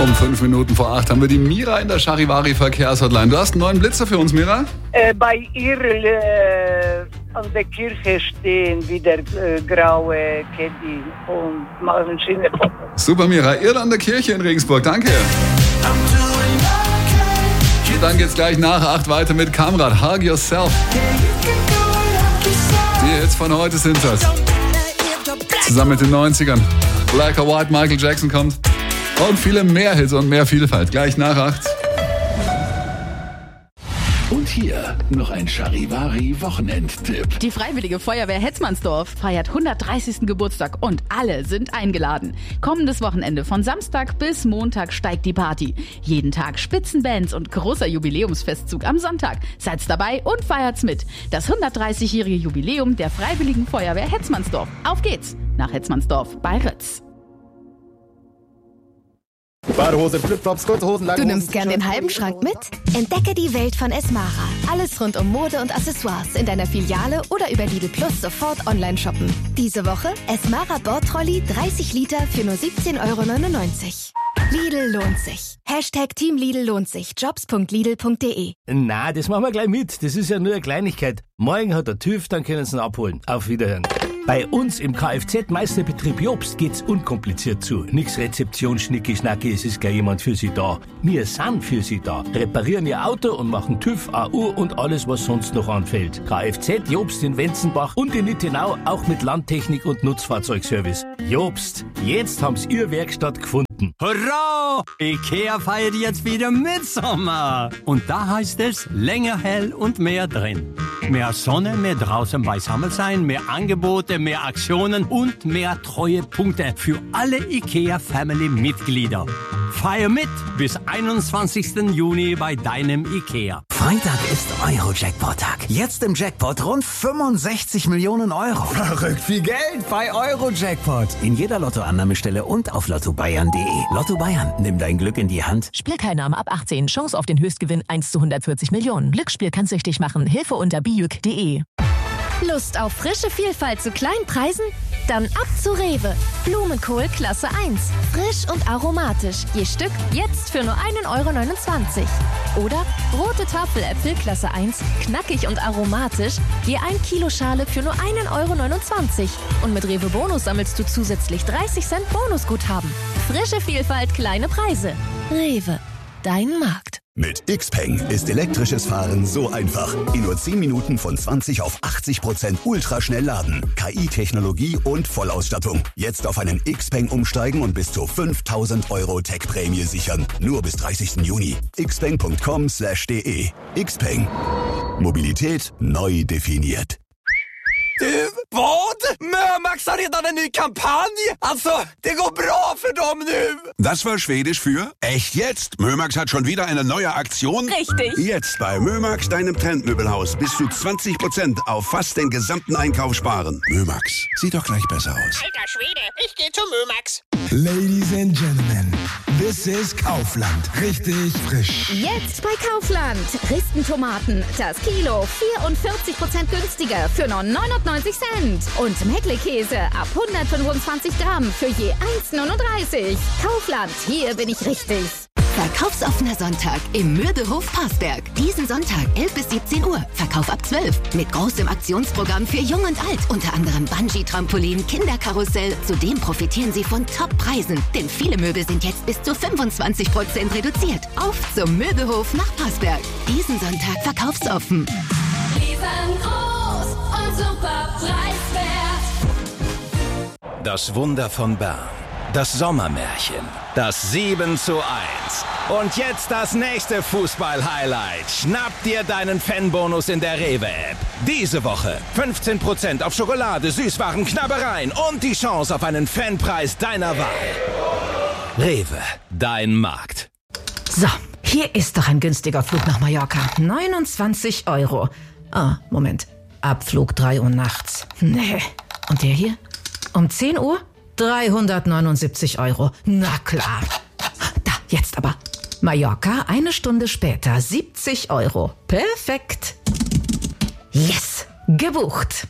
Um 5 Minuten vor 8 haben wir die Mira in der Charivari-Verkehrshotline. Du hast einen neuen Blitzer für uns, Mira? Bei ihr an der Kirche stehen wieder graue Caddy und machen schöne Fotos. Super, Mira. Irlander Kirche in Regensburg. Danke. Und dann geht's gleich nach 8 weiter mit Kamrat. Hug Yourself. Die Hits von heute sind das. Zusammen mit den 90ern. Black or White, Michael Jackson kommt. Und viele mehr Hits und mehr Vielfalt. Gleich nach 8. Und hier noch ein Charivari-Wochenendtipp. Die Freiwillige Feuerwehr Hetmansdorf feiert 130. Geburtstag und alle sind eingeladen. Kommendes Wochenende von Samstag bis Montag steigt die Party. Jeden Tag Spitzenbands und großer Jubiläumsfestzug am Sonntag. Seid's dabei und feiert's mit. Das 130-jährige Jubiläum der Freiwilligen Feuerwehr Hetmansdorf. Auf geht's nach Hetmansdorf bei Ritz. Badehose, Flipflops, kurze Hosen, lange Du Hosen, nimmst gern den halben Schrank mit? Entdecke die Welt von Esmara. Alles rund um Mode und Accessoires in deiner Filiale oder über Lidl Plus sofort online shoppen. Diese Woche Esmara Bordtrolley 30 Liter für nur 17,99 €. Lidl lohnt sich. Hashtag Team Lidl lohnt sich. Jobs.lidl.de. Na, das machen wir gleich mit. Das ist ja nur eine Kleinigkeit. Morgen hat der TÜV, dann können Sie ihn abholen. Auf Wiederhören. Bei uns im Kfz-Meisterbetrieb Jobst geht's unkompliziert zu. Nix Rezeption, Schnicki-Schnacki, es ist gleich jemand für Sie da. Wir sind für Sie da. Reparieren Ihr Auto und machen TÜV, AU und alles, was sonst noch anfällt. Kfz Jobst in Wenzenbach und in Nittenau auch mit Landtechnik und Nutzfahrzeugservice. Jobst, jetzt haben's Ihr Werkstatt gefunden. Hurra! IKEA feiert jetzt wieder Mitsommer. Und da heißt es länger hell und mehr drin. Mehr Sonne, mehr draußen beisammen sein, mehr Angebote, mehr Aktionen und mehr Treuepunkte für alle IKEA-Family-Mitglieder. Feier mit bis 21. Juni bei deinem IKEA. Freitag ist Euro-Jackpot-Tag. Jetzt im Jackpot rund 65 Millionen Euro. Verrückt viel Geld bei Euro-Jackpot. In jeder Lottoannahmestelle und auf lottobayern.de. Lotto Bayern, nimm dein Glück in die Hand. Spielteilnahme ab 18. Chance auf den Höchstgewinn 1 zu 140 Millionen. Glücksspiel kann süchtig machen. Hilfe unter bijuk.de. Lust auf frische Vielfalt zu kleinen Preisen? Dann ab zu Rewe. Blumenkohl Klasse 1. Frisch und aromatisch. Je Stück jetzt für nur 1,29 €. Oder rote Tafeläpfel Klasse 1. Knackig und aromatisch. Je 1 Kilo Schale für nur 1,29 €. Und mit Rewe Bonus sammelst du zusätzlich 30 Cent Bonusguthaben. Frische Vielfalt, kleine Preise. Rewe. Dein Markt. Mit Xpeng ist elektrisches Fahren so einfach. In nur 10 Minuten von 20 auf 80% ultraschnell laden. KI-Technologie und Vollausstattung. Jetzt auf einen Xpeng umsteigen und bis zu 5.000 € Tech-Prämie sichern. Nur bis 30. Juni. xpeng.com/de. Xpeng. Mobilität neu definiert. Vad? Mömax har redan en ny kampanj! Alltså, det går bra för dem nu! Das war Schwedisch für echt jetzt. Mömax hat schon wieder eine neue Aktion. Richtig. Jetzt bei Mömax, deinem Trendmöbelhaus, bis zu 20% auf fast den gesamten Einkauf sparen. Mömax, sieht doch gleich besser aus. Alter Schwede, ich gehe zu Mömax. Ladies and Gentlemen, this is Kaufland. Richtig frisch. Jetzt bei Kaufland. Ristentomaten, das Kilo 44% günstiger für nur 99 Cent. Und Meckle-Käse ab 125 Gramm für je 1,39. Kaufland, hier bin ich richtig. Verkaufsoffener Sonntag im Mürbehof Parsberg. Diesen Sonntag 11 bis 17 Uhr. Verkauf ab 12. Mit großem Aktionsprogramm für Jung und Alt. Unter anderem Bungee-Trampolin, Kinderkarussell. Zudem profitieren Sie von Top-Preisen. Denn viele Möbel sind jetzt bis zu 25% reduziert. Auf zum Mürbehof nach Parsberg. Diesen Sonntag verkaufsoffen. Riesengroß und super preiswert. Das Wunder von Bern. Das Sommermärchen. Das 7:1. Und jetzt das nächste Fußball-Highlight. Schnapp dir deinen Fanbonus in der Rewe-App. Diese Woche 15% auf Schokolade, Süßwaren, Knabbereien und die Chance auf einen Fanpreis deiner Wahl. Rewe, dein Markt. So, hier ist doch ein günstiger Flug nach Mallorca. 29 €. Ah, Moment. Abflug 3 Uhr nachts. Nee. Und der hier? Um 10 Uhr? 379 €. Na klar. Da, jetzt aber. Mallorca, 1 Stunde später, 70 €. Perfekt. Yes, gebucht.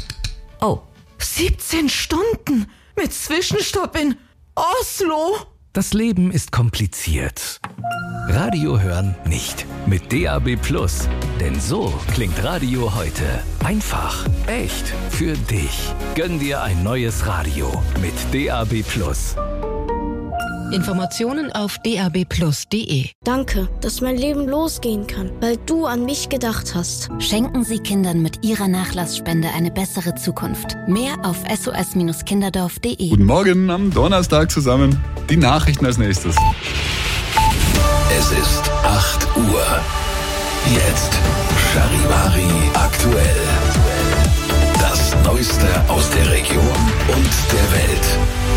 Oh, 17 Stunden mit Zwischenstopp in Oslo. Das Leben ist kompliziert. Radio hören nicht. Mit DAB+. Denn so klingt Radio heute. Einfach, echt, für dich. Gönn dir ein neues Radio mit DAB+. Informationen auf dabplus.de. Danke, dass mein Leben losgehen kann, weil du an mich gedacht hast. Schenken Sie Kindern mit Ihrer Nachlassspende eine bessere Zukunft. Mehr auf sos-kinderdorf.de. Guten Morgen am Donnerstag zusammen. Die Nachrichten als nächstes. Es ist 8 Uhr. Jetzt Charivari aktuell. Das Neueste aus der Region und der Welt.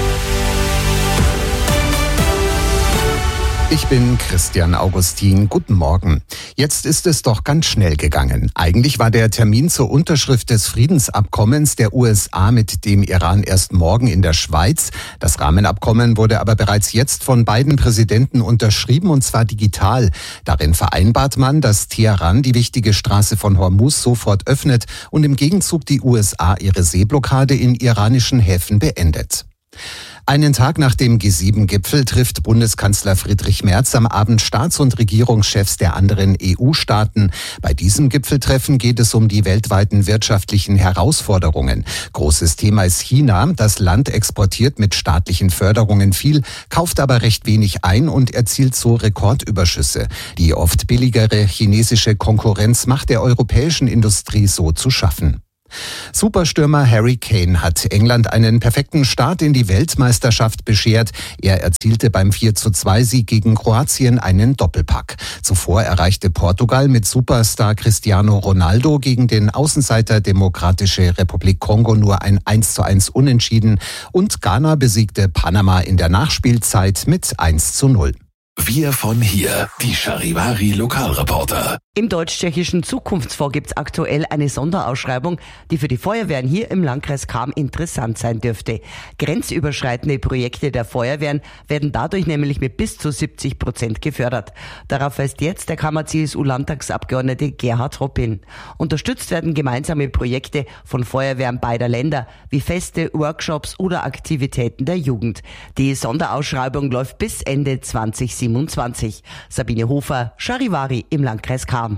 Ich bin Christian Augustin. Guten Morgen. Jetzt ist es doch ganz schnell gegangen. Eigentlich war der Termin zur Unterschrift des Friedensabkommens der USA mit dem Iran erst morgen in der Schweiz. Das Rahmenabkommen wurde aber bereits jetzt von beiden Präsidenten unterschrieben, und zwar digital. Darin vereinbart man, dass Teheran die wichtige Straße von Hormuz sofort öffnet und im Gegenzug die USA ihre Seeblockade in iranischen Häfen beendet. Einen Tag nach dem G7-Gipfel trifft Bundeskanzler Friedrich Merz am Abend Staats- und Regierungschefs der anderen EU-Staaten. Bei diesem Gipfeltreffen geht es um die weltweiten wirtschaftlichen Herausforderungen. Großes Thema ist China. Das Land exportiert mit staatlichen Förderungen viel, kauft aber recht wenig ein und erzielt so Rekordüberschüsse. Die oft billigere chinesische Konkurrenz macht der europäischen Industrie so zu schaffen. Superstürmer Harry Kane hat England einen perfekten Start in die Weltmeisterschaft beschert. Er erzielte beim 4:2-Sieg gegen Kroatien einen Doppelpack. Zuvor erreichte Portugal mit Superstar Cristiano Ronaldo gegen den Außenseiter Demokratische Republik Kongo nur ein 1:1 Unentschieden, und Ghana besiegte Panama in der Nachspielzeit mit 1:0. Wir von hier, die Charivari Lokalreporter. Im Deutsch-Tschechischen Zukunftsfonds gibt es aktuell eine Sonderausschreibung, die für die Feuerwehren hier im Landkreis Cham interessant sein dürfte. Grenzüberschreitende Projekte der Feuerwehren werden dadurch nämlich mit bis zu 70% gefördert. Darauf weist jetzt der Kammer-CSU-Landtagsabgeordnete Gerhard Hopp hin. Unterstützt werden gemeinsame Projekte von Feuerwehren beider Länder, wie Feste, Workshops oder Aktivitäten der Jugend. Die Sonderausschreibung läuft bis Ende 2027. Sabine Hofer, Charivari im Landkreis Cham.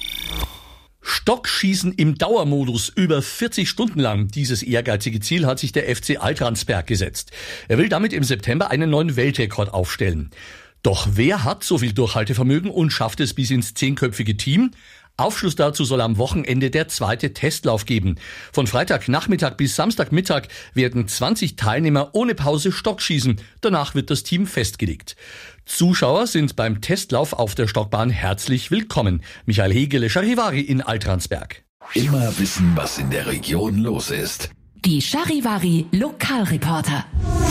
Stockschießen im Dauermodus über 40 Stunden lang. Dieses ehrgeizige Ziel hat sich der FC Altransberg gesetzt. Er will damit im September einen neuen Weltrekord aufstellen. Doch wer hat so viel Durchhaltevermögen und schafft es bis ins 10-köpfige Team? Aufschluss dazu soll am Wochenende der zweite Testlauf geben. Von Freitagnachmittag bis Samstagmittag werden 20 Teilnehmer ohne Pause Stockschießen. Danach wird das Team festgelegt. Zuschauer sind beim Testlauf auf der Stockbahn herzlich willkommen. Michael Hegele, Charivari in Altransberg. Immer wissen, was in der Region los ist. Die Charivari Lokalreporter.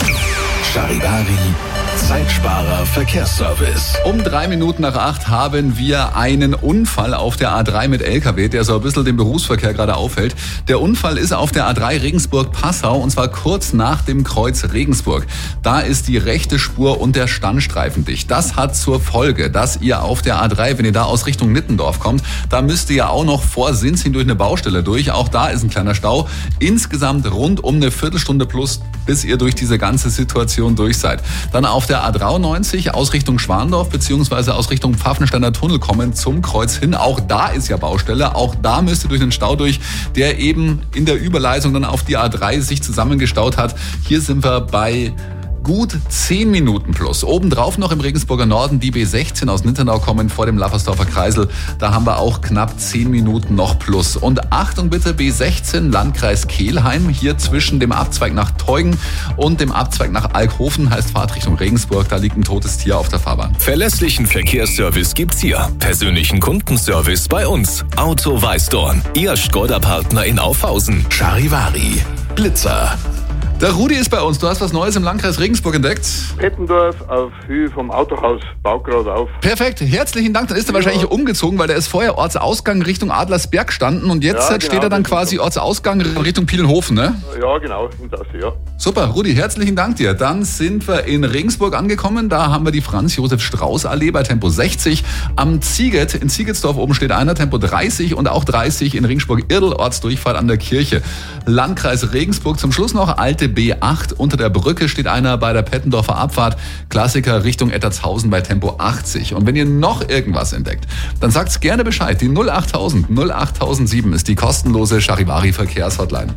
Charivari Zeitsparer Verkehrsservice. Um 3 Minuten nach 8 haben wir einen Unfall auf der A3 mit LKW, der so ein bisschen den Berufsverkehr gerade aufhält. Der Unfall ist auf der A3 Regensburg-Passau, und zwar kurz nach dem Kreuz Regensburg. Da ist die rechte Spur und der Standstreifen dicht. Das hat zur Folge, dass ihr auf der A3, wenn ihr da aus Richtung Nittendorf kommt, da müsst ihr ja auch noch vor Sinzing durch eine Baustelle durch. Auch da ist ein kleiner Stau. Insgesamt rund um eine Viertelstunde plus, bis ihr durch diese ganze Situation durch seid. Dann auf der A93 aus Richtung Schwandorf bzw. aus Richtung Pfaffensteiner Tunnel kommen zum Kreuz hin. Auch da ist ja Baustelle. Auch da müsst ihr durch den Stau durch, der eben in der Überleitung dann auf die A3 sich zusammengestaut hat. Hier sind wir bei gut 10 Minuten plus. Obendrauf noch im Regensburger Norden die B16 aus Nintendau kommen vor dem Laffersdorfer Kreisel. Da haben wir auch knapp 10 Minuten noch plus. Und Achtung bitte, B16 Landkreis Kelheim. Hier zwischen dem Abzweig nach Teugen und dem Abzweig nach Alkhofen heißt Fahrtrichtung Regensburg. Da liegt ein totes Tier auf der Fahrbahn. Verlässlichen Verkehrsservice gibt's hier. Persönlichen Kundenservice bei uns. Auto Weißdorn. Ihr Skoda-Partner in Aufhausen. Charivari Blitzer. Der Rudi ist bei uns. Du hast was Neues im Landkreis Regensburg entdeckt. Eppendorf auf Höhe vom Autohaus, baut gerade auf. Perfekt, herzlichen Dank. Dann ist er wahrscheinlich umgezogen, weil der ist vorher Ortsausgang Richtung Adlersberg gestanden und jetzt steht er dann quasi Ortsausgang Richtung Pielenhofen, ne? Ja, genau, das, ja. Super, Rudi, herzlichen Dank dir. Dann sind wir in Regensburg angekommen. Da haben wir die Franz-Josef-Strauß-Allee bei Tempo 60. Am Zieget, in Ziegetsdorf oben steht einer, Tempo 30 und auch 30 in Regensburg-Irdl, Ortsdurchfahrt an der Kirche. Landkreis Regensburg zum Schluss noch Alte B8. Unter der Brücke steht einer bei der Pettendorfer Abfahrt. Klassiker Richtung Ettertshausen bei Tempo 80. Und wenn ihr noch irgendwas entdeckt, dann sagt's gerne Bescheid. Die 08000 08007 ist die kostenlose Charivari-Verkehrshotline.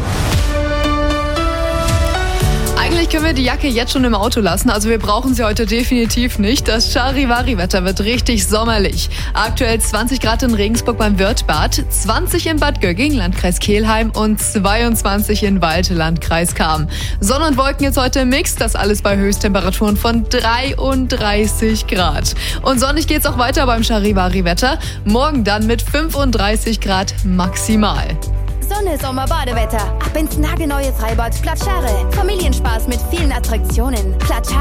Eigentlich können wir die Jacke jetzt schon im Auto lassen, also wir brauchen sie heute definitiv nicht. Das Charivari-Wetter wird richtig sommerlich. Aktuell 20 Grad in Regensburg beim Wörthbad, 20 in Bad Gögging, Landkreis Kelheim und 22 in Wald, Landkreis Cham. Sonne und Wolken jetzt heute im Mix, das alles bei Höchsttemperaturen von 33 Grad. Und sonnig geht's auch weiter beim Charivari-Wetter, morgen dann mit 35 Grad maximal. Sonne, Sommer, Badewetter. Ab ins nagelneue Freibad Platschare. Familienspaß mit vielen Attraktionen. Platschare.